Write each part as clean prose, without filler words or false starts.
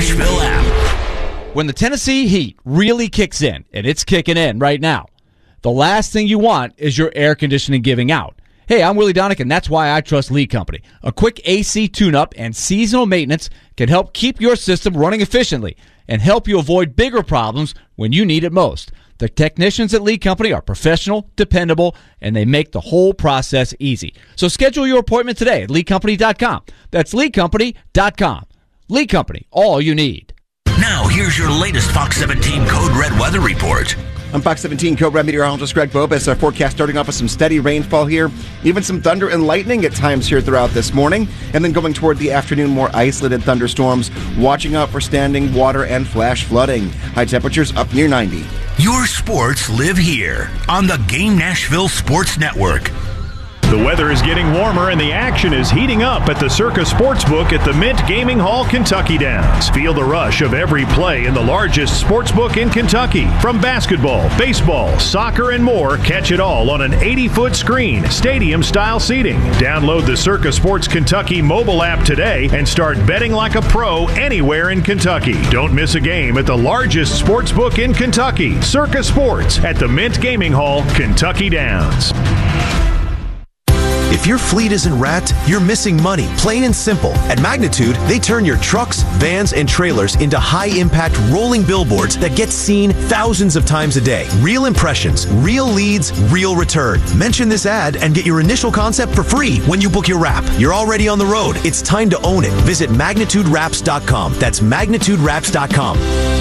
Nashville app. When the Tennessee heat really kicks in, and it's kicking in right now, the last thing you want is your air conditioning giving out. Hey, I'm Willie Donick, and that's why I trust Lee Company. A quick AC tune-up and seasonal maintenance can help keep your system running efficiently and help you avoid bigger problems when you need it most. The technicians at Lee Company are professional, dependable, and they make the whole process easy. So schedule your appointment today at LeeCompany.com. That's LeeCompany.com. Lee Company, all you need. Now, here's your latest Fox 17 Code Red weather report. I'm Fox 17 Code Red meteorologist Greg Bobus. Our forecast starting off with some steady rainfall here, even some thunder and lightning at times here throughout this morning, and then going toward the afternoon, more isolated thunderstorms. Watching out for standing water and flash flooding. High temperatures up near 90. Your sports live here on the Game Nashville Sports Network. The weather is getting warmer and the action is heating up at the Circa Sportsbook at the Mint Gaming Hall, Kentucky Downs. Feel the rush of every play in the largest sportsbook in Kentucky. From basketball, baseball, soccer, and more, catch it all on an 80-foot screen, stadium-style seating. Download the Circa Sports Kentucky mobile app today and start betting like a pro anywhere in Kentucky. Don't miss a game at the largest sportsbook in Kentucky, Circa Sports at the Mint Gaming Hall, Kentucky Downs. If your fleet isn't wrapped, you're missing money, plain and simple. At Magnitude, they turn your trucks, vans, and trailers into high-impact rolling billboards that get seen thousands of times a day. Real impressions, real leads, real return. Mention this ad and get your initial concept for free when you book your wrap. You're already on the road. It's time to own it. Visit MagnitudeWraps.com. That's MagnitudeWraps.com.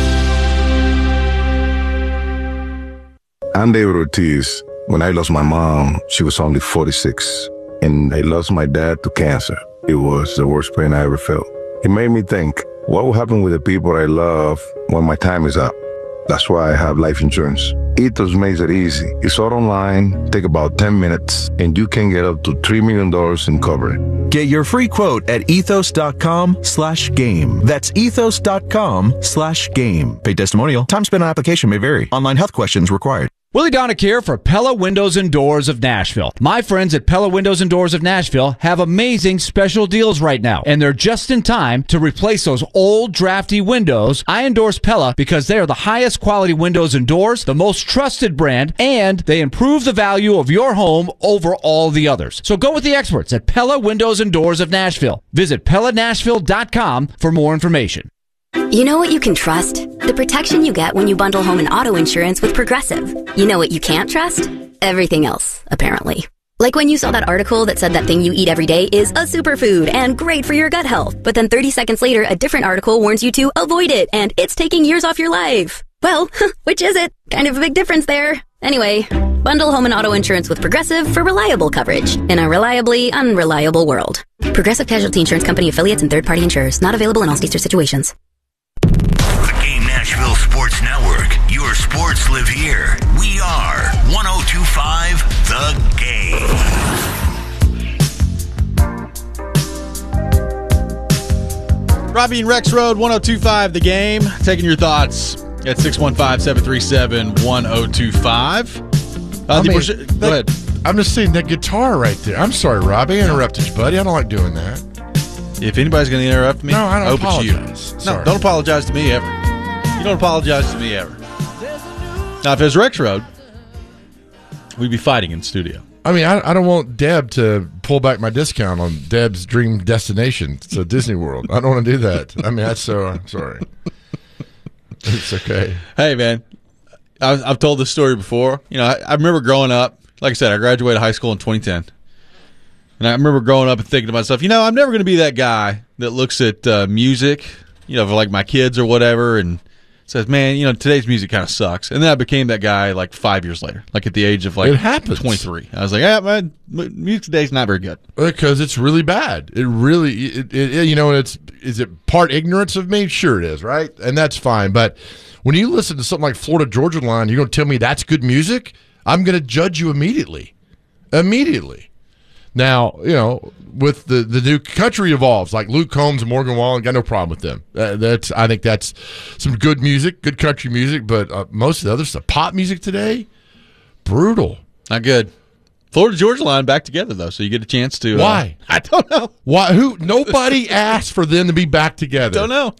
I'm David Ortiz. When I lost my mom, she was only 46. And I lost my dad to cancer. It was the worst pain I ever felt. It made me think, what will happen with the people I love when my time is up? That's why I have life insurance. Ethos makes it easy. It's all online, take about 10 minutes, and you can get up to $3 million in coverage. Get your free quote at ethos.com/game. That's ethos.com/game. Paid testimonial. Time spent on application may vary. Online health questions required. Willie Donick here for Pella Windows and Doors of Nashville. My friends at Pella Windows and Doors of Nashville have amazing special deals right now, and they're just in time to replace those old drafty windows. I endorse Pella because they are the highest quality windows and doors, the most trusted brand, and they improve the value of your home over all the others. So go with the experts at Pella Windows and Doors of Nashville. Visit PellaNashville.com for more information. You know what you can trust? The protection you get when you bundle home and auto insurance with Progressive. You know what you can't trust? Everything else, apparently. Like when you saw that article that said that thing you eat every day is a superfood and great for your gut health. But then 30 seconds later, a different article warns you to avoid it and it's taking years off your life. Well, which is it? Kind of a big difference there. Anyway, bundle home and auto insurance with Progressive for reliable coverage in a reliably unreliable world. Progressive Casualty Insurance Company affiliates and third-party insurers. Not available in all states or situations. The Game Nashville Sports Network. Your sports live here. We are 102.5 The Game. Robbie and Rex Road, 102.5 The Game. Taking your thoughts at 615-737-1025. Go ahead. I'm just saying that guitar right there. I'm sorry, Robbie. I interrupted you, buddy. I don't like doing that. If anybody's going to interrupt me, no, I don't apologize. It's you. No, don't apologize to me ever. You don't apologize to me ever. Now, if it was Rex Road, we'd be fighting in studio. I mean, I don't want Deb to pull back my discount on Deb's dream destination, so Disney World. I don't want to do that. I mean, I'm sorry. It's okay. Hey, man, I've told this story before. You know, I remember growing up. Like I said, I graduated high school in 2010. And I remember growing up and thinking to myself, you know, I'm never going to be that guy that looks at music, you know, for like my kids or whatever, and says, man, you know, today's music kind of sucks. And then I became that guy like 5 years later, like at the age of like it happens. 23. I was like, yeah, man, music today's not very good. Because it's really bad. It really, you know, is it part ignorance of me? Sure it is, right? And that's fine. But when you listen to something like Florida Georgia Line, you're going to tell me that's good music? I'm going to judge you immediately. Immediately. Now, you know, with the new country evolves, like Luke Combs and Morgan Wallen, got no problem with them. I think that's some good music, good country music, but most of the other stuff, pop music today, brutal. Not good. Florida Georgia Line back together, though, so you get a chance to. Why? I don't know. Why? Who? Nobody asked for them to be back together. Don't know.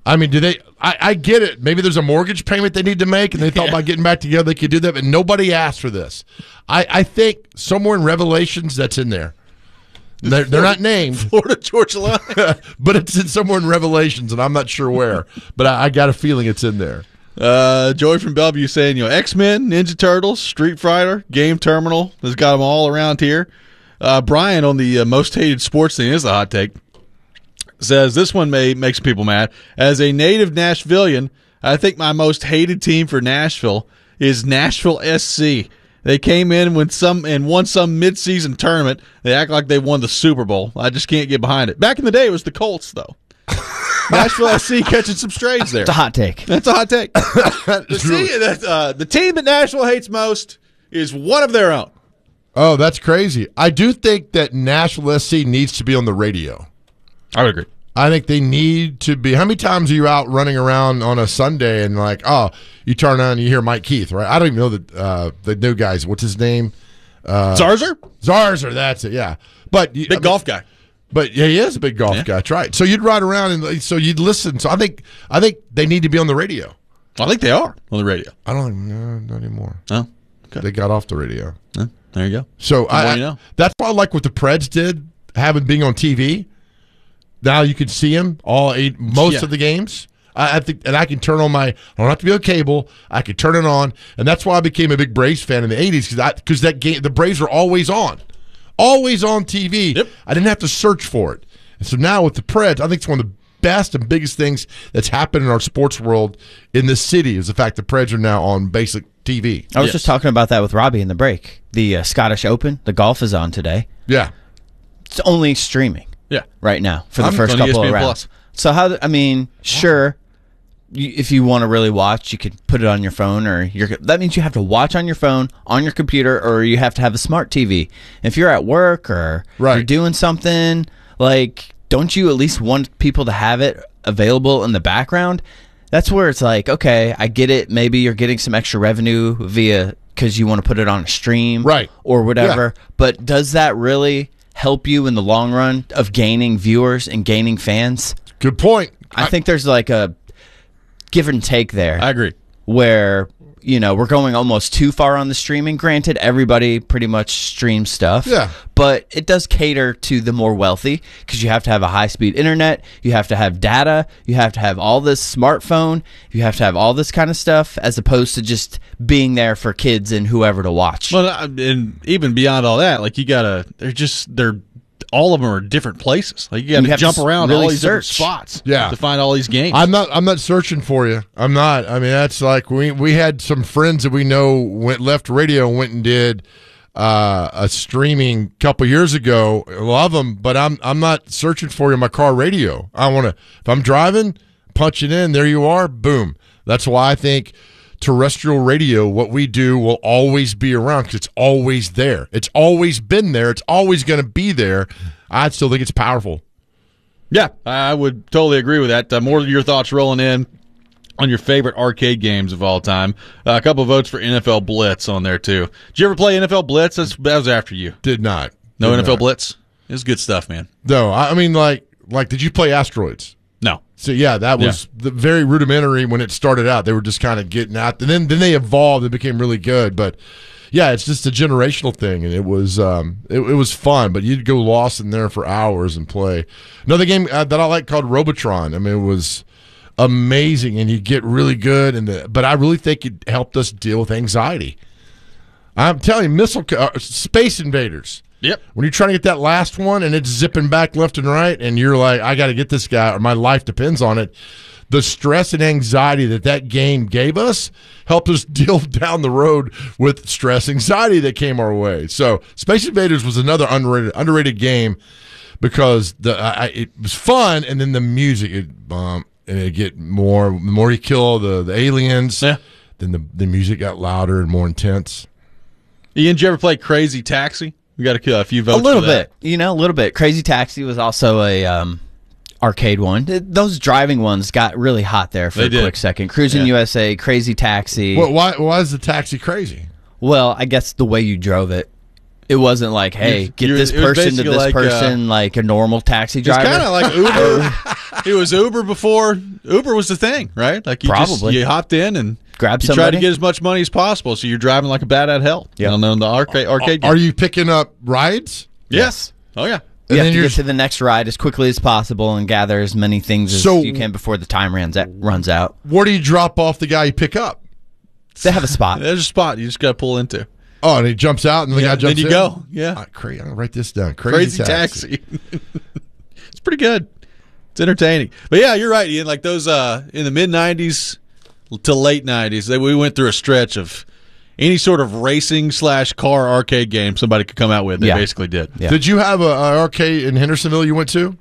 I mean, do they? I get it. Maybe there's a mortgage payment they need to make, and they thought about getting back together they could do that, but nobody asked for this. I think somewhere in Revelations that's in there. They're not named. Florida Georgia line. But it's in somewhere in Revelations, and I'm not sure where. But I got a feeling it's in there. Joy from Bellevue saying, X-Men, Ninja Turtles, Street Fighter, Game Terminal has got them all around here. Brian on the most hated sports thing is a hot take. Says this one may make some people mad. As a native Nashvilleian, I think my most hated team for Nashville is Nashville SC. They came in won some midseason tournament. They act like they won the Super Bowl. I just can't get behind it. Back in the day, it was the Colts, though. Nashville SC catching some strays there. It's a hot take. That's a hot take. The team that Nashville hates most is one of their own. Oh, that's crazy. I do think that Nashville SC needs to be on the radio. I would agree. I think they need to be. How many times are you out running around on a Sunday and you turn on and you hear Mike Keith, right? I don't even know the new guys. What's his name? Zarzer? Zarzer, that's it, yeah. But big golf guy. But yeah, he is a big golf guy, that's right. So you'd ride around and so you'd listen. So I think they need to be on the radio. I think they are on the radio. I don't think, no, not anymore. Oh, okay. They got off the radio. There you go. So that's what I like what the Preds did, having being on TV. Now you can see him most of the games. I think, and I can turn on I don't have to be on cable. I can turn it on, and that's why I became a big Braves fan in the '80s because that game, the Braves were always on TV. Yep. I didn't have to search for it. And so now with the Preds, I think it's one of the best and biggest things that's happened in our sports world in this city is the fact the Preds are now on basic TV. I was just talking about that with Robbie in the break. The Scottish Open, the golf is on today. Yeah, it's only streaming. Yeah, right now for the first couple of rounds. So sure, if you want to really watch, you could put it on your phone, that means you have to watch on your phone, on your computer, or you have to have a smart TV. If you're at work or you're doing something, don't you at least want people to have it available in the background? That's where it's like, okay, I get it. Maybe you're getting some extra revenue because you want to put it on a stream, right, or whatever. Yeah. But does that really help you in the long run of gaining viewers and gaining fans? Good point. I think there's a give and take there. I agree. Where, we're going almost too far on the streaming. Granted, everybody pretty much streams stuff. Yeah. But it does cater to the more wealthy because you have to have a high-speed internet. You have to have data. You have to have all this smartphone. You have to have all this kind of stuff as opposed to just being there for kids and whoever to watch. Well, and even beyond all that, they're all of them are different places. You got to jump around really all these different spots to find all these games. I'm not searching for you. I'm not. I mean, that's like we had some friends that we know left radio and went and did a streaming a couple years ago. Love them, but I'm not searching for you in my car radio. I want to, if I'm driving, punch it in. There you are. Boom. That's why I think terrestrial radio, what we do, will always be around because it's always there. It's always been there. It's always going to be there. I still think it's powerful. Yeah, I would totally agree with that. More of your thoughts rolling in on your favorite arcade games of all time. A couple of votes for NFL Blitz on there, too. Did you ever play NFL Blitz? That was after you. Did not. No NFL Blitz? It was good stuff, man. No, I mean, did you play Asteroids? No. So yeah, that was the very rudimentary when it started out. They were just kind of getting out, and then they evolved and became really good. But yeah, it's just a generational thing, and it was it was fun. But you'd go lost in there for hours and play. Another game that I like called Robotron. I mean, it was amazing, and you get really good. But I really think it helped us deal with anxiety. I'm telling you, Space Invaders. Yep. When you're trying to get that last one and it's zipping back left and right and you're like, I got to get this guy or my life depends on it, the stress and anxiety that game gave us helped us deal down the road with stress, anxiety that came our way. So Space Invaders was another underrated game because it was fun, and then the music, and it get more, the more you kill the aliens, then the music got louder and more intense. Ian, did you ever play Crazy Taxi? We got a few votes. A little bit, a little bit. Crazy Taxi was also a arcade one. Those driving ones got really hot there for a quick second. Cruising USA, Crazy Taxi. Well, why is the taxi crazy? Well, I guess the way you drove it. It wasn't like, hey, get this person to this person like a normal taxi driver. It's kind of like Uber. It was Uber before Uber was the thing, right? Like you you hopped in and grab you somebody. tried to get as much money as possible, so you're driving like a bat out of hell. Yeah. On the arcade game. Are you picking up rides? Yes. Oh, yeah. You have to get to the next ride as quickly as possible and gather as many things as you can before the time runs out. Where do you drop off the guy you pick up? They have a spot. There's a spot you just got to pull into. Oh, and he jumps out, and the guy jumps in? Then you go. Yeah. I'm going to write this down. Crazy taxi. It's pretty good. It's entertaining. But, yeah, you're right, Ian. Like those in the mid-'90s to late 90s, we went through a stretch of any sort of racing/car arcade game somebody could come out with. They basically did. Yeah. Did you have an arcade in Hendersonville you went to?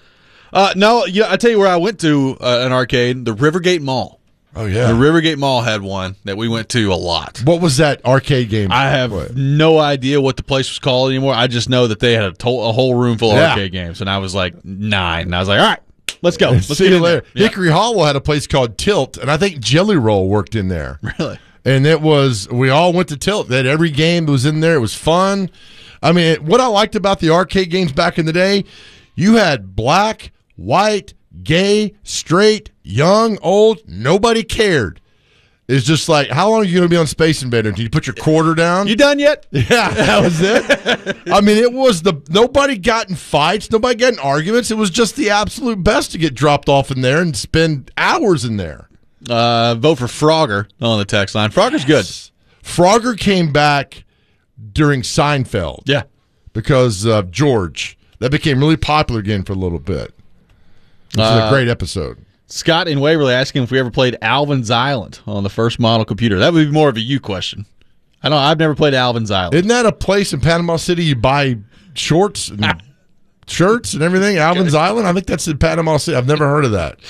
No. Yeah, I tell you where I went to an arcade, the Rivergate Mall. Oh, yeah. The Rivergate Mall had one that we went to a lot. What was that arcade game? I have no idea what the place was called anymore. I just know that they had a whole room full of arcade games, and I was like 9. And I was like, all right, let's go. Let's see you later. Hickory Hollow had a place called Tilt, and I think Jelly Roll worked in there. Really? And we all went to Tilt. That every game that was in there, it was fun. I mean, what I liked about the arcade games back in the day, you had black, white, gay, straight, young, old, nobody cared. It's just like, how long are you going to be on Space Invader? Did you put your quarter down? You done yet? Yeah, that was it. I mean, it was nobody got in fights, nobody got in arguments. It was just the absolute best to get dropped off in there and spend hours in there. Vote for Frogger on the text line. Frogger's good. Frogger came back during Seinfeld. Yeah. Because of George. That became really popular again for a little bit. This is a great episode. Scott in Waverly asking if we ever played Alvin's Island on the first model computer. That would be more of a you question. I've never played Alvin's Island. Isn't that a place in Panama City you buy shorts and shirts and everything? Alvin's Island? I think that's in Panama City. I've never heard of that.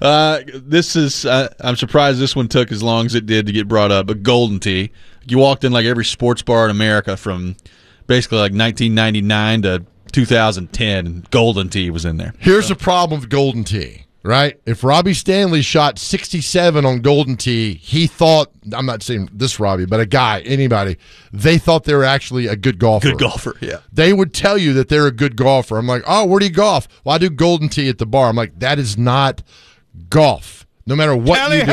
This is, I'm surprised this one took as long as it did to get brought up, but Golden Tee. You walked in like every sports bar in America from basically like 1999 to 2010, and Golden Tee was in there. Here's the problem with Golden Tee, right? If Robbie Stanley shot 67 on Golden Tee, he thought, I'm not saying this Robbie, but a guy, anybody, they thought they were actually a good golfer. Good golfer, yeah. They would tell you that they're a good golfer. I'm like, oh, where do you golf? Well, I do Golden Tee at the bar. I'm like, that is not golf. No matter what you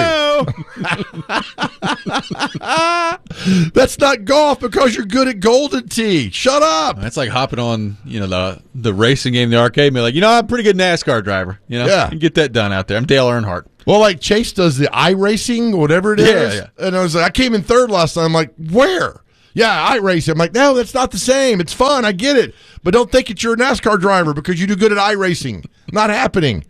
do. That's not golf because you're good at Golden Tee. Shut up. That's like hopping on, the racing game in the arcade and be like, I'm a pretty good NASCAR driver. Yeah. You can get that done out there. I'm Dale Earnhardt. Well, like Chase does the iRacing, whatever it is. Yeah. And I was like, I came in third last time. I'm like, where? Yeah, iRacing. I'm like, no, that's not the same. It's fun. I get it. But don't think that you're a NASCAR driver because you do good at iRacing. Not happening.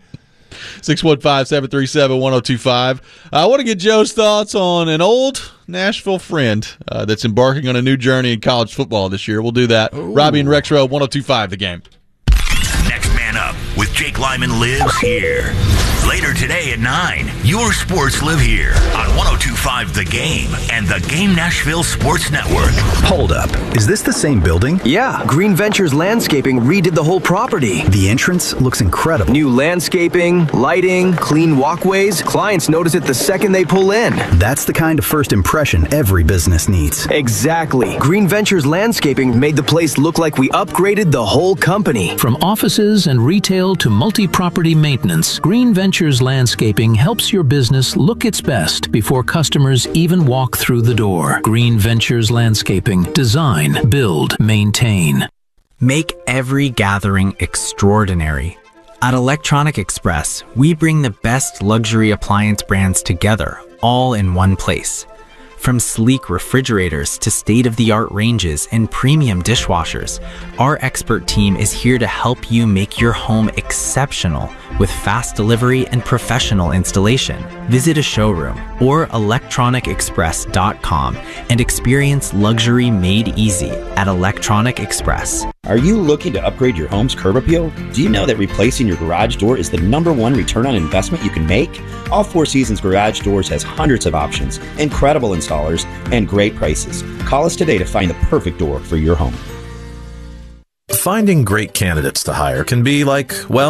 615-737-1025. I want to get Joe's thoughts on an old Nashville friend that's embarking on a new journey in college football this year. We'll do that. Ooh. Robbie and Rex Rowe, 1025 The Game. Next Man Up with Jake Lyman lives here. Later today at 9, your sports live here on 1025 The Game and the Game Nashville Sports Network. Hold up. Is this the same building? Yeah. Green Ventures Landscaping redid the whole property. The entrance looks incredible. New landscaping, lighting, clean walkways. Clients notice it the second they pull in. That's the kind of first impression every business needs. Exactly. Green Ventures Landscaping made the place look like we upgraded the whole company. From offices and retail to multi-property maintenance, Green Ventures Landscaping helps your business look its best before customers even walk through the door. Green Ventures Landscaping. Design, build, maintain. Make every gathering extraordinary. At Electronic Express, we bring the best luxury appliance brands together, all in one place. From sleek refrigerators to state-of-the-art ranges and premium dishwashers, our expert team is here to help you make your home exceptional with fast delivery and professional installation. Visit a showroom or electronicexpress.com and experience luxury made easy at Electronic Express. Are you looking to upgrade your home's curb appeal? Do you know that replacing your garage door is the #1 return on investment you can make? All Four Seasons Garage Doors has hundreds of options, incredible installers, and great prices. Call us today to find the perfect door for your home. Finding great candidates to hire can be like, well,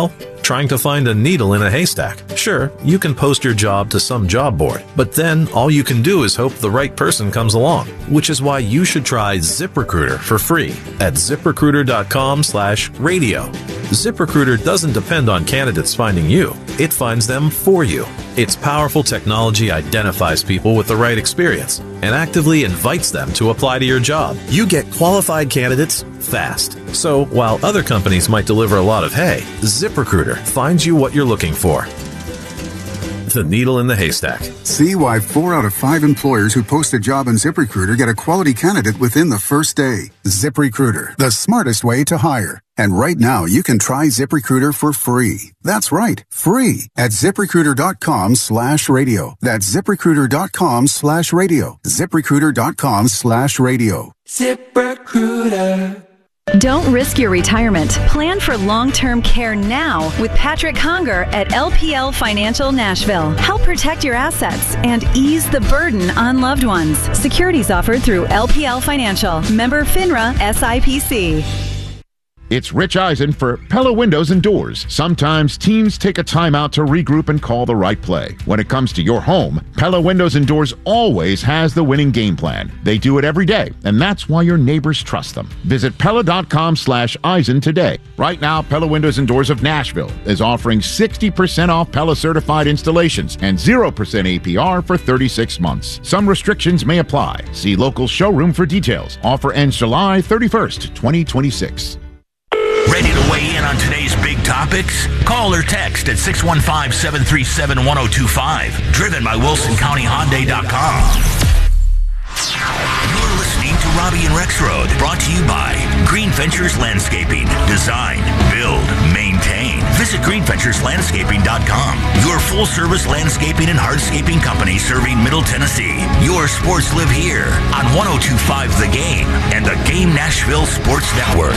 Trying to find a needle in a haystack? Sure, you can post your job to some job board, but then all you can do is hope the right person comes along, which is why you should try ZipRecruiter for free at ZipRecruiter.com/radio. ZipRecruiter doesn't depend on candidates finding you. It finds them for you. Its powerful technology identifies people with the right experience and actively invites them to apply to your job. You get qualified candidates fast. So while other companies might deliver a lot of hay, ZipRecruiter finds you what you're looking for. The needle in the haystack. See why 4 out of 5 employers who post a job on ZipRecruiter get a quality candidate within the first day. ZipRecruiter, the smartest way to hire. And right now, you can try ZipRecruiter for free. That's right, free at ZipRecruiter.com/radio. That's ZipRecruiter.com/radio. ZipRecruiter.com/radio. ZipRecruiter. Don't risk your retirement. Plan for long-term care now with Patrick Conger at LPL Financial Nashville. Help protect your assets and ease the burden on loved ones. Securities offered through LPL Financial. Member FINRA SIPC. It's Rich Eisen for Pella Windows and Doors. Sometimes teams take a timeout to regroup and call the right play. When it comes to your home, Pella Windows and Doors always has the winning game plan. They do it every day, and that's why your neighbors trust them. Visit Pella.com/Eisen today. Right now, Pella Windows and Doors of Nashville is offering 60% off Pella certified installations and 0% APR for 36 months. Some restrictions may apply. See local showroom for details. Offer ends July 31st, 2026. Ready to weigh in on today's big topics? Call or text at 615-737-1025. Driven by WilsonCountyHyundai.com. You're listening to Robbie and Rex Road, brought to you by Green Ventures Landscaping. Design, build, maintain. Visit greenventureslandscaping.com. Your full-service landscaping and hardscaping company serving Middle Tennessee. Your sports live here on 102.5 The Game and the Game Nashville Sports Network.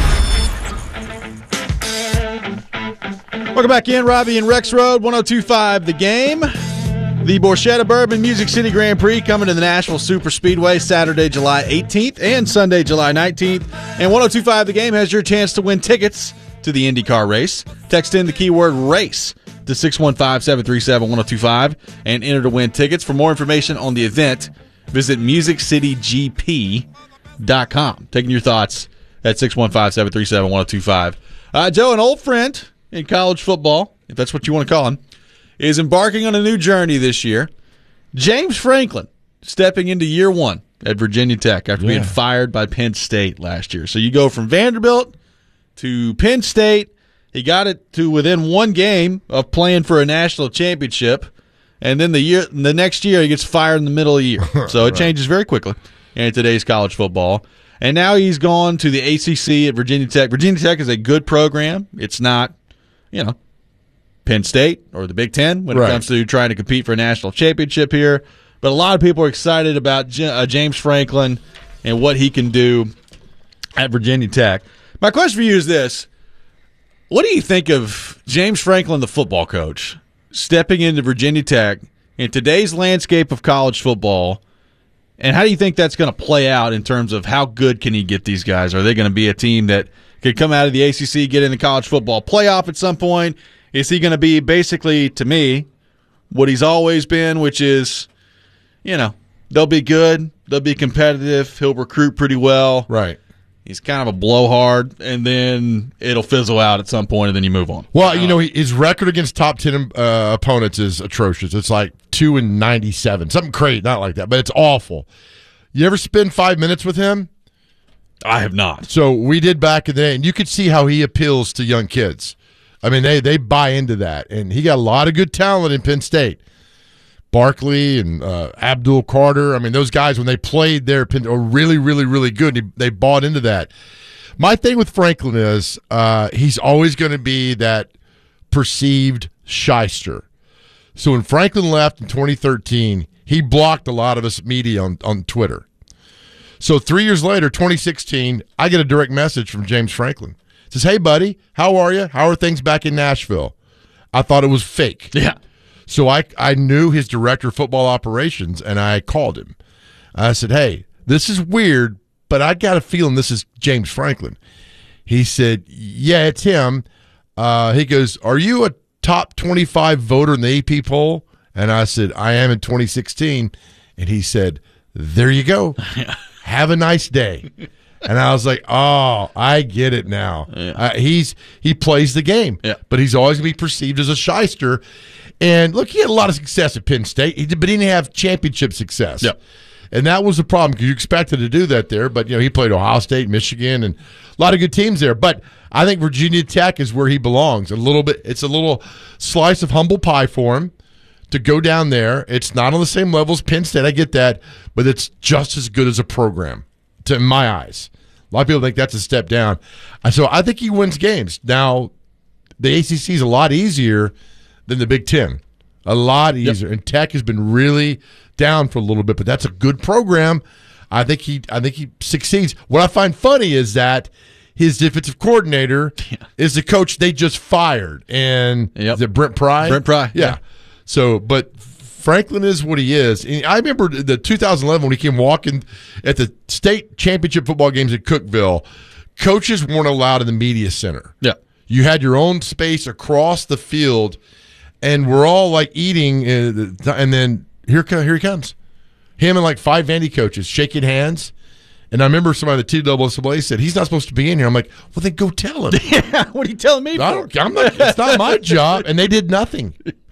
Welcome back in, Robbie and Rex Road, 102.5 The Game. The Borchetta Bourbon Music City Grand Prix coming to the Nashville Super Speedway Saturday, July 18th and Sunday, July 19th. And 102.5 The Game has your chance to win tickets to the IndyCar race. Text in the keyword RACE to 615-737-1025 and enter to win tickets. For more information on the event, visit MusicCityGP.com. Taking your thoughts at 615-737-1025. Joe, an old friend in college football, if that's what you want to call him, is embarking on a new journey this year. James Franklin stepping into year one at Virginia Tech after being fired by Penn State last year. So you go from Vanderbilt to Penn State. He got it to within one game of playing for a national championship, and then the next year he gets fired in the middle of the year. So it changes very quickly in today's college football. And now he's gone to the ACC at Virginia Tech. Virginia Tech is a good program. It's not, Penn State or the Big Ten when it comes to trying to compete for a national championship here. But a lot of people are excited about James Franklin and what he can do at Virginia Tech. My question for you is this. What do you think of James Franklin, the football coach, stepping into Virginia Tech in today's landscape of college football? And how do you think that's going to play out in terms of how good can he get these guys? Are they going to be a team that could come out of the ACC, get in the college football playoff at some point? Is he going to be basically, to me, what he's always been, which is, they'll be good, they'll be competitive, he'll recruit pretty well. Right. He's kind of a blowhard, and then it'll fizzle out at some point, and then you move on. Well, his record against top 10 opponents is atrocious. It's like 2-97, something crazy, not like that, but it's awful. You ever spend 5 minutes with him? I have not. So we did back in the day, and you could see how he appeals to young kids. I mean, they buy into that, and he got a lot of good talent in Penn State. Barkley and Abdul Carter. I mean, those guys, when they played there, are really, really, really good. They bought into that. My thing with Franklin is he's always going to be that perceived shyster. So when Franklin left in 2013, he blocked a lot of us media on Twitter. So 3 years later, 2016, I get a direct message from James Franklin. It says, "Hey, buddy, how are you? How are things back in Nashville?" I thought it was fake. Yeah. So I knew his director of football operations, and I called him. I said, "Hey, this is weird, but I got a feeling this is James Franklin." He said, "Yeah, it's him. He goes, "Are you a top 25 voter in the AP poll?" And I said, "I am in 2016." And he said, "There you go. Have a nice day." And I was like, "Oh, I get it now." Yeah. He plays the game, but he's always going to be perceived as a shyster. And look, he had a lot of success at Penn State, but he didn't have championship success. Yep. And that was the problem because you expected to do that there. But, he played Ohio State, Michigan, and a lot of good teams there. But I think Virginia Tech is where he belongs a little bit. It's a little slice of humble pie for him to go down there. It's not on the same level as Penn State. I get that. But it's just as good as a program, in my eyes. A lot of people think that's a step down. So I think he wins games. Now, the ACC is a lot easier than the Big Ten. A lot easier. And Tech has been really down for a little bit, but that's a good program. I think he succeeds. What I find funny is that his defensive coordinator is the coach they just fired. And is it Brent Pry? Brent Pry. Yeah. So, but Franklin is what he is. And I remember the 2011 when he came walking at the state championship football games at Cookeville, coaches weren't allowed in the media center. Yeah. You had your own space across the field, and we're all like eating, and then here he comes. Him and like 5 Vandy coaches shaking hands. And I remember somebody at the TSSAA said, "He's not supposed to be in here." I'm like, "Well, then go tell him." Yeah, what are you telling me for? It's not my job. And they did nothing.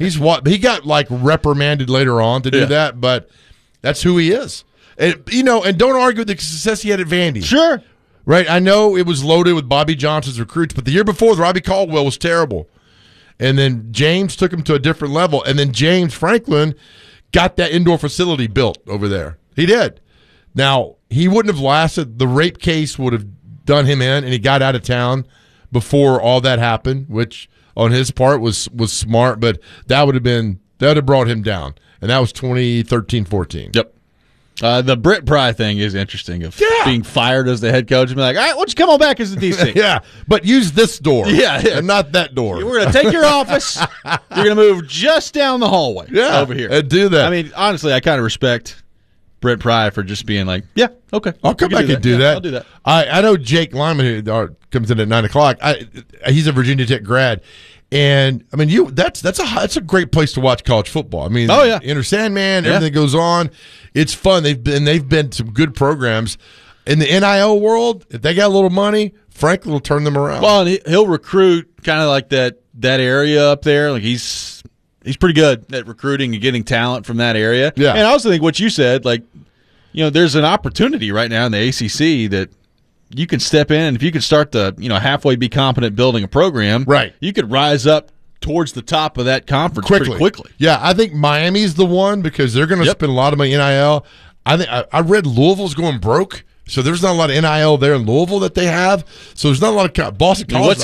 He got like reprimanded later on to do that, but that's who he is. And and don't argue with the success he had at Vandy. Sure. Right? I know it was loaded with Bobby Johnson's recruits, but the year before, Robbie Caldwell was terrible. And then James took him to a different level. And then James Franklin got that indoor facility built over there. He did. Now, he wouldn't have lasted. The rape case would have done him in, and he got out of town before all that happened, which on his part was smart, but that would have brought him down. And that was 2013-14. Yep. The Brent Pry thing is interesting of being fired as the head coach and be like, "All right, why don't you come on back as the DC?" Yeah, but use this door. Yeah. And not that door. We're going to take your office. You're going to move just down the hallway over here. And do that. I mean, honestly, I kind of respect Brent Pry for just being like, "Yeah, okay. I'll come back and do that. I'll do that." I know Jake Lyman, who comes in at 9 o'clock. He's a Virginia Tech grad. And I mean, that's a great place to watch college football. I mean, Enter Sandman, everything goes on. It's fun. They've been some good programs in the NIL world. If they got a little money, Franklin will turn them around. Well, and he'll recruit kind of like that area up there. Like he's pretty good at recruiting and getting talent from that area. Yeah, and I also think what you said, like there's an opportunity right now in the ACC that you can step in, and if you can start to halfway be competent building a program, right, you could rise up towards the top of that conference pretty quickly. Yeah, I think Miami's the one because they're going to spend a lot of money in NIL. I think I read Louisville's going broke, so there's not a lot of NIL there in Louisville that they have. So there's not a lot of Boston College.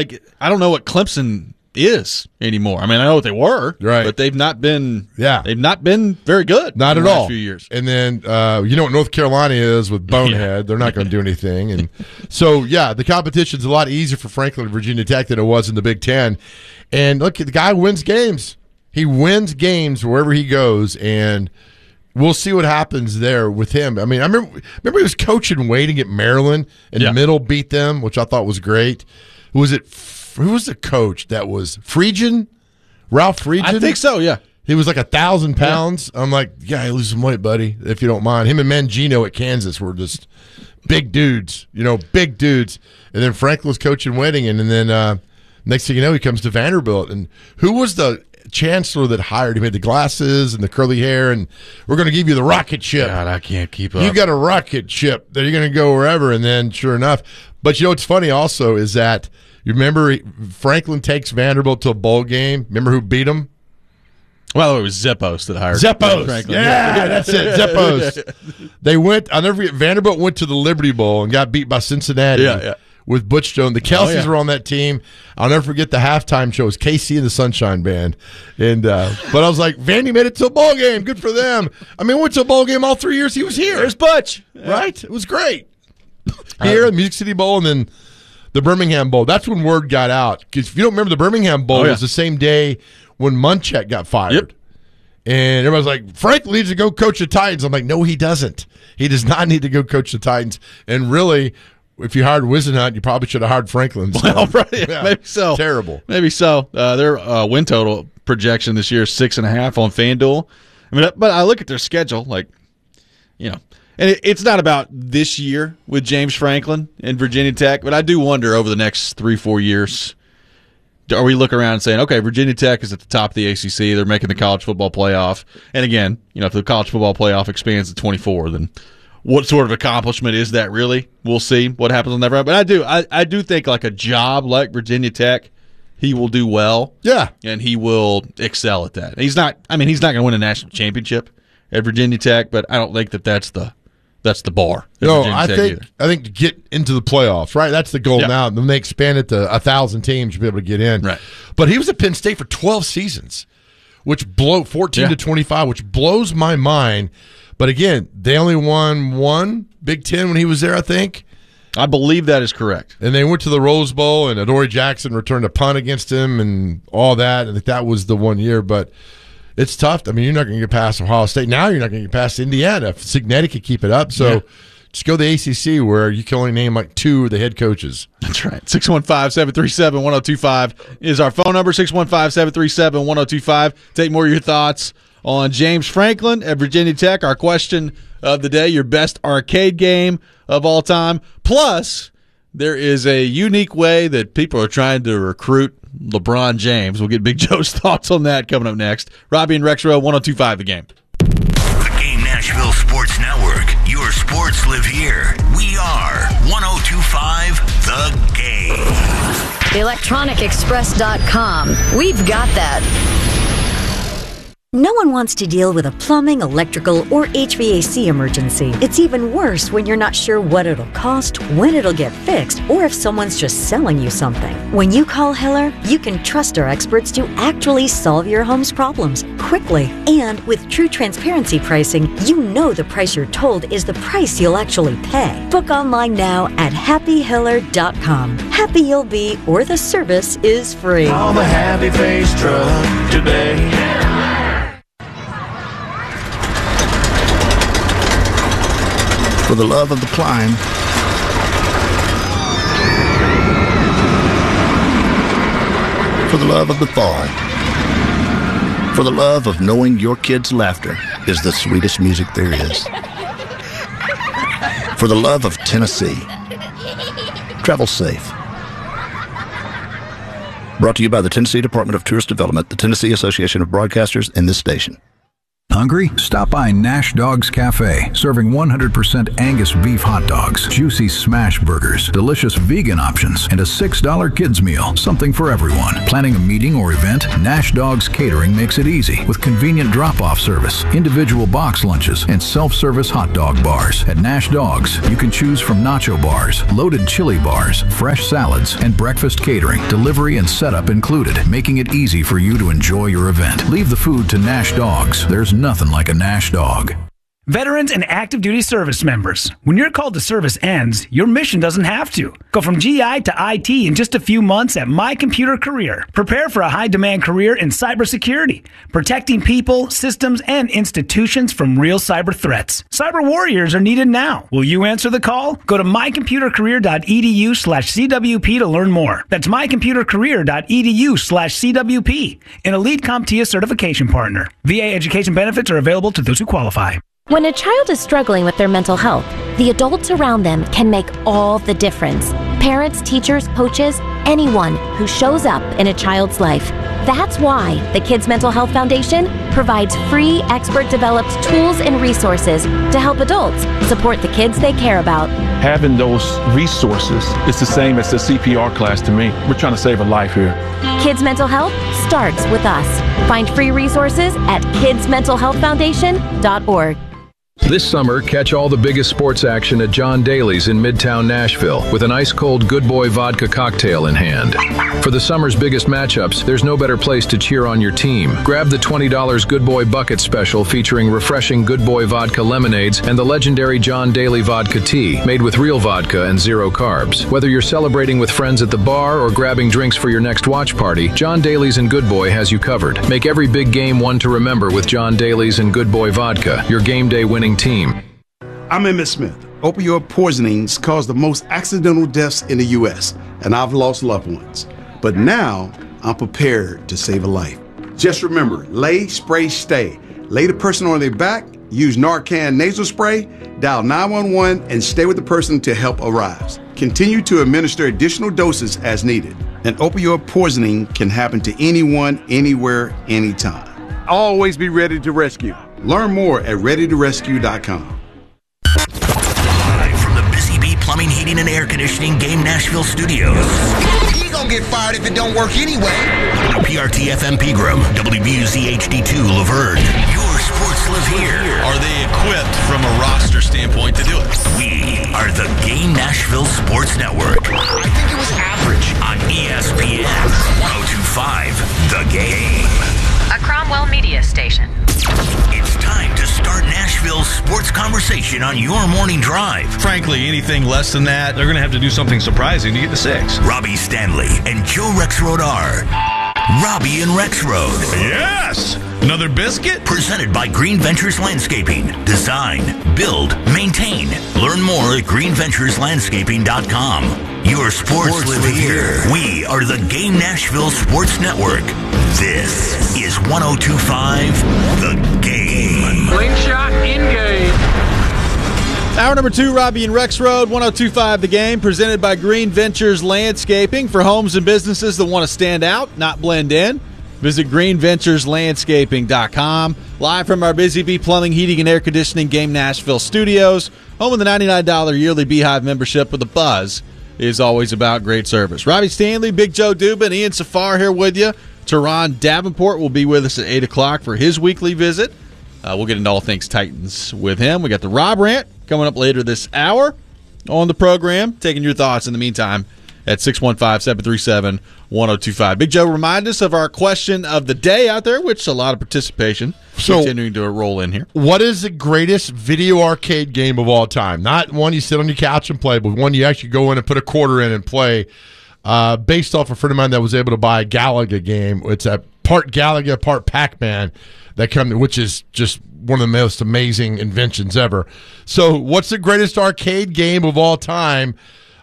I don't know what Clemson is anymore. I mean, I know what they were, right, but they've not been. Yeah, they've not been very good. Not in at the all. Last few years. And then what North Carolina is with Bonehead. They're not going to do anything. And so the competition's a lot easier for Franklin and Virginia Tech than it was in the Big Ten. And look, the guy wins games. He wins games wherever he goes, and we'll see what happens there with him. I mean, I remember he was coaching Waiting at Maryland, and the middle beat them, which I thought was great. Who was the coach that was Friedgen? Ralph Friedgen? I think so, yeah. He was like 1,000 pounds. I'm like, he lose some weight, buddy, if you don't mind. Him and Mangino at Kansas were just big dudes, big dudes. And then Frank was coaching Weddingen, and then next thing you know, he comes to Vanderbilt. And who was the chancellor that hired him? He had the glasses and the curly hair, and we're going to give you the rocket ship. God, I can't keep up. You got a rocket ship that you're going to go wherever. And then, sure enough. But what's funny also is that you remember Franklin takes Vanderbilt to a bowl game. Remember who beat him? Well, it was Zeppos that hired Franklin. Yeah, that's it. Zeppos. They went. I'll never forget. Vanderbilt went to the Liberty Bowl and got beat by Cincinnati. With Butch Jones. The Kelseys were on that team. I'll never forget the halftime show. It was KC and the Sunshine Band. And but I was like, Vandy made it to a bowl game. Good for them. I mean, went to a bowl game all 3 years he was here. There's Butch. Right? It was great. Here, the Music City Bowl, and then the Birmingham Bowl. That's when word got out. Because if you don't remember, the Birmingham Bowl was the same day when Munchak got fired. Yep. And everybody's like, Frank needs to go coach the Titans. I'm like, no, he doesn't. He does not need to go coach the Titans. And really, if you hired Whisenhunt, you probably should have hired Franklin. So. Well, right, yeah, maybe so. Terrible. Maybe so. Their win total projection this year is 6.5 on FanDuel. I mean, but I look at their schedule, like, you know, and it's not about this year with James Franklin and Virginia Tech, but I do wonder over the next 3-4 years, are we looking around and saying, okay, Virginia Tech is at the top of the ACC, they're making the college football playoff, and again, you know, if the college football playoff expands to 24, then what sort of accomplishment is that really? We'll see what happens on that round. But I do think like a job like Virginia Tech, he will do well. Yeah. And he will excel at that. He's not going to win a national championship at Virginia Tech, but I don't think that's the bar. No, I think to get into the playoffs, right? That's the goal now. And then they expand it to 1,000 teams to be able to get in. Right. But he was at Penn State for 12 seasons, which 14 to 25, which blows my mind. But again, they only won one Big Ten when he was there, I think. I believe that is correct. And they went to the Rose Bowl, and Adoree Jackson returned a punt against him and all that. And that was the 1 year. But it's tough. I mean, you're not going to get past Ohio State. Now you're not going to get past Indiana if Cignetti could keep it up. So just go to the ACC where you can only name like 2 of the head coaches. That's right. 615-737-1025 is our phone number, 615-737-1025. Take more of your thoughts on James Franklin at Virginia Tech. Our question of the day, your best arcade game of all time. Plus, there is a unique way that people are trying to recruit LeBron James. We'll get Big Joe's thoughts on that coming up next. Robbie and Rexroad, 102.5 The Game. The Game Nashville Sports Network. Your sports live here. We are 102.5 The Game. ElectronicExpress.com. We've got that. No one wants to deal with a plumbing, electrical, or HVAC emergency. It's even worse when you're not sure what it'll cost, when it'll get fixed, or if someone's just selling you something. When you call Hiller, you can trust our experts to actually solve your home's problems quickly. And with true transparency pricing, you know the price you're told is the price you'll actually pay. Book online now at happyhiller.com. Happy you'll be, or the service is free. Call the Happy Face Truck today. For the love of the climb, for the love of the fall, for the love of knowing your kids' laughter is the sweetest music there is, for the love of Tennessee. Travel safe. Brought to you by the Tennessee Department of Tourist Development, the Tennessee Association of Broadcasters, and this station. Hungry? Stop by Nash Dogs Cafe, serving 100% Angus beef hot dogs, juicy smash burgers, delicious vegan options, and a $6 kids meal, something for everyone. Planning a meeting or event? Nash Dogs Catering makes it easy with convenient drop-off service, individual box lunches, and self-service hot dog bars. At Nash Dogs, you can choose from nacho bars, loaded chili bars, fresh salads, and breakfast catering, delivery and setup included, making it easy for you to enjoy your event. Leave the food to Nash Dogs. There's nothing like a Nash dog. Veterans and active duty service members, when your call to service ends, your mission doesn't have to. Go from GI to IT in just a few months at My Computer Career. Prepare for a high-demand career in cybersecurity, protecting people, systems, and institutions from real cyber threats. Cyber warriors are needed now. Will you answer the call? Go to mycomputercareer.edu/CWP to learn more. That's mycomputercareer.edu/CWP, an elite CompTIA certification partner. VA education benefits are available to those who qualify. When a child is struggling with their mental health, the adults around them can make all the difference. Parents, teachers, coaches, anyone who shows up in a child's life. That's why the Kids Mental Health Foundation provides free, expert-developed tools and resources to help adults support the kids they care about. Having those resources is the same as the CPR class to me. We're trying to save a life here. Kids Mental Health starts with us. Find free resources at kidsmentalhealthfoundation.org. This summer, catch all the biggest sports action at John Daly's in Midtown Nashville with an ice-cold Good Boy vodka cocktail in hand. For the summer's biggest matchups, there's no better place to cheer on your team. Grab the $20 Good Boy Bucket Special featuring refreshing Good Boy vodka lemonades and the legendary John Daly vodka tea made with real vodka and zero carbs. Whether you're celebrating with friends at the bar or grabbing drinks for your next watch party, John Daly's and Good Boy has you covered. Make every big game one to remember with John Daly's and Good Boy vodka, your game day winning team. I'm Emmitt Smith. Opioid poisonings cause the most accidental deaths in the U.S., and I've lost loved ones. But now, I'm prepared to save a life. Just remember, lay, spray, stay. Lay the person on their back, use Narcan nasal spray, dial 911, and stay with the person until help arrives. Continue to administer additional doses as needed. And opioid poisoning can happen to anyone, anywhere, anytime. Always be ready to rescue. Learn more at readytorescue.com. Live from the Busy Bee Plumbing, Heating, and Air Conditioning Game Nashville studios. He gonna get fired if it don't work anyway. WPRT FM Pegram, WBUZ HD2 Laverne. Your sports live here. Are they equipped from a roster standpoint to do it? We are the Game Nashville Sports Network. I think it was average. On ESPN 102.5, The Game. A Cromwell Media Station. It's time to start Nashville's sports conversation on your morning drive. Frankly, anything less than that, they're going to have to do something surprising to get to 6. Robbie Stanley and Joe Rexrode are Robbie and Rexrode. Yes! Another biscuit? Presented by Green Ventures Landscaping. Design, build, maintain. Learn more at greenventureslandscaping.com. Your sports live here. We are the Game Nashville Sports Network. This is 102.5 The Game. Slingshot engage. Hour number 2, Robbie and Rexrode, 102.5 The Game, presented by Green Ventures Landscaping for homes and businesses that want to stand out, not blend in. Visit greenventureslandscaping.com. Live from our Busy Bee Plumbing, Heating, and Air Conditioning Game Nashville studios. Home of the $99 yearly Beehive membership with a buzz is always about great service. Robbie Stanley, Big Joe Dubin, Ian Safar here with you. Teron Davenport will be with us at 8 o'clock for his weekly visit. We'll get into all things Titans with him. We got the Rob Rant coming up later this hour on the program. Taking your thoughts in the meantime at 615-737-1025. Big Joe, remind us of our question of the day out there, which a lot of participation continuing to roll in here. What is the greatest video arcade game of all time? Not one you sit on your couch and play, but one you actually go in and put a quarter in and play. Based off a friend of mine that was able to buy a Galaga game. It's a part Galaga, part Pac-Man, which is just one of the most amazing inventions ever. So what's the greatest arcade game of all time?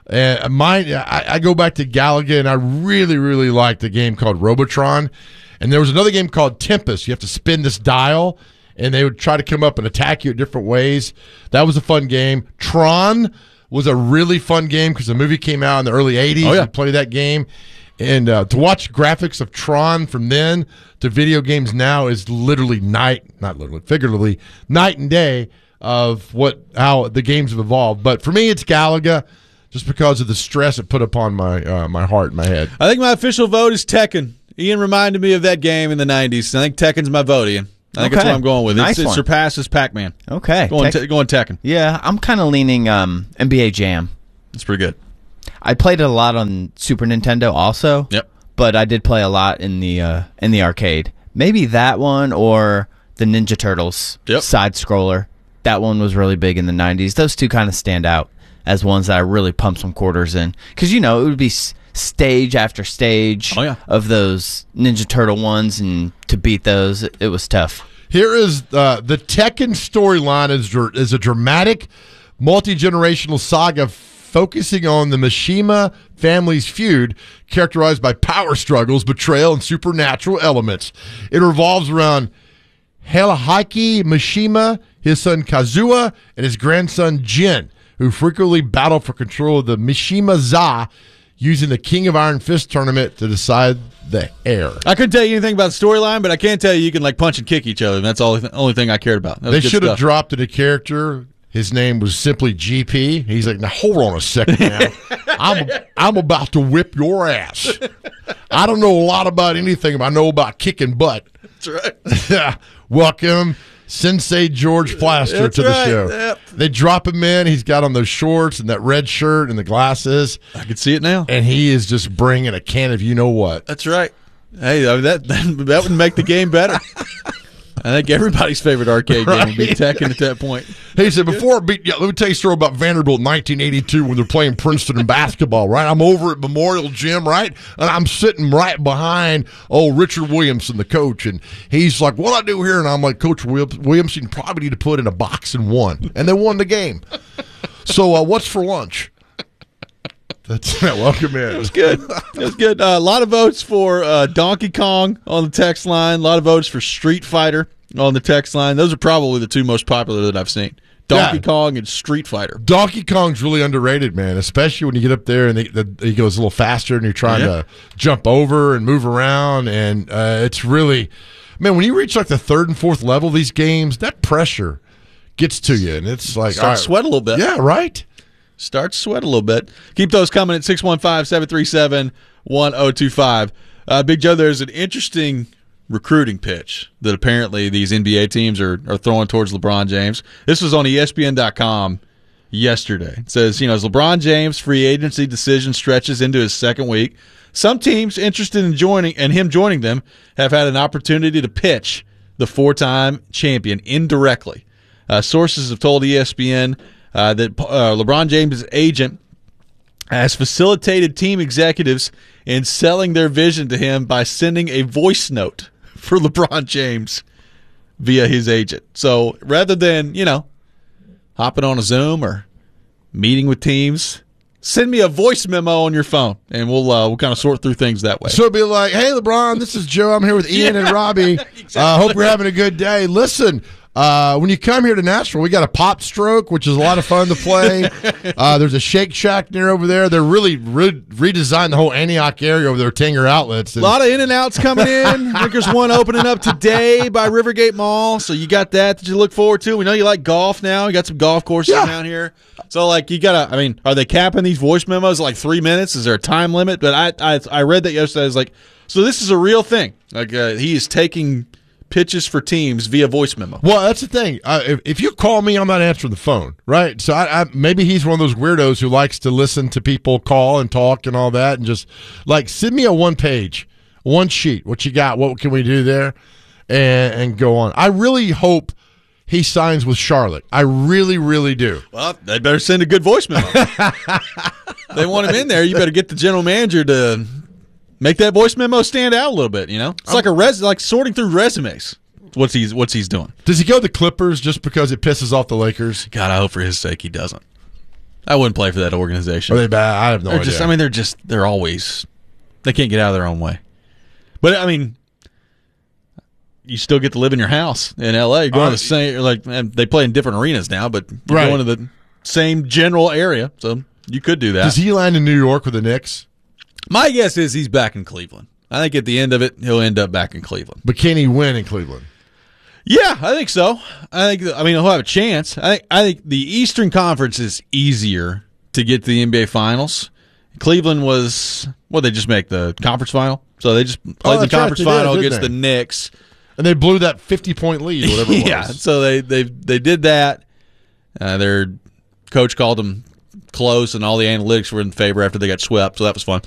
I go back to Galaga, and I really, really like the game called Robotron. And there was another game called Tempest. You have to spin this dial, and they would try to come up and attack you in different ways. That was a fun game. Tron was a really fun game because the movie came out in the early 80s. Oh, yeah. You played that game. And to watch graphics of Tron from then to video games now is literally figuratively, night and day of how the games have evolved. But for me, it's Galaga, just because of the stress it put upon my my heart and my head. I think my official vote is Tekken. Ian reminded me of that game in the 90s. I think Tekken's my vote, Ian. I think that's what I'm going with. Nice it surpasses Pac-Man. Okay. Going Tekken. Yeah, I'm kind of leaning NBA Jam. It's pretty good. I played it a lot on Super Nintendo also. Yep. But I did play a lot in the arcade. Maybe that one or the Ninja Turtles side scroller. That one was really big in the 90s. Those two kind of stand out as ones that I really pumped some quarters in. Because, it would be stage after stage of those Ninja Turtle ones, and to beat those, it was tough. Here is the Tekken storyline is a dramatic, multi-generational saga focusing on the Mishima family's feud, characterized by power struggles, betrayal, and supernatural elements. It revolves around Heihachi Mishima, his son Kazuya, and his grandson Jin, who frequently battle for control of the Mishima-za, using the King of Iron Fist tournament to decide the heir. I couldn't tell you anything about the storyline, but I can tell you can punch and kick each other, and that's the only thing I cared about. They should have dropped it a character. His name was simply GP. He's like, now hold on a second now. I'm about to whip your ass. I don't know a lot about anything, but I know about kicking butt. That's right. Welcome, Sensei George Plaster to the show. Yep. They drop him in. He's got on those shorts and that red shirt and the glasses. I can see it now. And he is just bringing a can of you-know-what. That's right. Hey, that would make the game better. I think everybody's favorite arcade game would be Tekken at that point. He said, let me tell you a story about Vanderbilt in 1982 when they're playing Princeton in basketball, right? I'm over at Memorial Gym, right? And I'm sitting right behind Richard Williamson, the coach, and he's like, what do I do here? And I'm like, Coach Williamson, you probably need to put in a box and one. And they won the game. So what's for lunch? That's welcome in. It was good. It was good. A lot of votes for Donkey Kong on the text line. A lot of votes for Street Fighter on the text line. Those are probably the two most popular that I've seen. Donkey Kong and Street Fighter. Donkey Kong's really underrated, man, especially when you get up there and he goes a little faster and you're trying to jump over and move around. And it's really, man, when you reach like the third and fourth level of these games, that pressure gets to you. And it's like, start to sweat a little bit. Yeah, right? Start to sweat a little bit. Keep those coming at 615-737-1025. Big Joe, there's an interesting recruiting pitch that apparently these NBA teams are throwing towards LeBron James. This was on ESPN.com yesterday. It says, as LeBron James' free agency decision stretches into his second week, some teams interested in him joining them have had an opportunity to pitch the four-time champion indirectly. Sources have told ESPN that LeBron James' agent has facilitated team executives in selling their vision to him by sending a voice note for LeBron James via his agent. So rather than, hopping on a Zoom or meeting with teams, send me a voice memo on your phone, and we'll kind of sort through things that way. So it'll be like, hey, LeBron, this is Joe. I'm here with Ian and Robbie. Hope you're having a good day. Listen, when you come here to Nashville, we got a Pop Stroke, which is a lot of fun to play. There's a Shake Shack near over there. They're really redesigned the whole Antioch area over there, Tanger Outlets. A lot of In-N-Outs coming in. I think there's one opening up today by Rivergate Mall, so you got that you look forward to. We know you like golf now. You got some golf courses down here. So, you got to, are they capping these voice memos at 3 minutes? Is there a time limit? But I read that yesterday. I was like, so this is a real thing. He is taking pitches for teams via voice memo. Well, that's the thing. If you call me, I'm not answering the phone, right? So maybe he's one of those weirdos who likes to listen to people call and talk and all that, and just send me a one sheet. What you got? What can we do there? And go on. I really hope he signs with Charlotte. I really, really do. Well, they better send a good voice memo. They want him in there. You better get the general manager to make that voice memo stand out a little bit, It's like sorting through resumes. What's he's doing? Does he go to the Clippers just because it pisses off the Lakers? God, I hope for his sake he doesn't. I wouldn't play for that organization. Are they bad? I have no idea. They're always, they can't get out of their own way. But you still get to live in your house in LA. You're going to the same, and they play in different arenas now, but you're going to the same general area, so you could do that. Does he land in New York with the Knicks? My guess is he's back in Cleveland. I think at the end of it, he'll end up back in Cleveland. But can he win in Cleveland? Yeah, I think so. He'll have a chance. I think the Eastern Conference is easier to get to the NBA Finals. Cleveland was, they just make the conference final. So they just played the conference final against the Knicks. And they blew that 50-point lead, whatever it was. Yeah, so they did that. Their coach called them close, and all the analytics were in favor after they got swept, so that was fun.